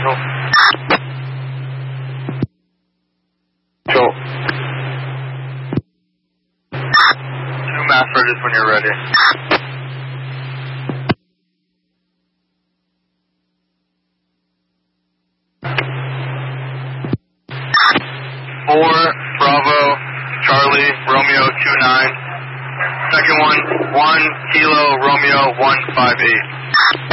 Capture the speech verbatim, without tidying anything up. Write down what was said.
Central. Control. Two mass bridges when you're ready. Four, Bravo, Charlie, Romeo, two nine. Second one, one, Kilo, Romeo, one five eight.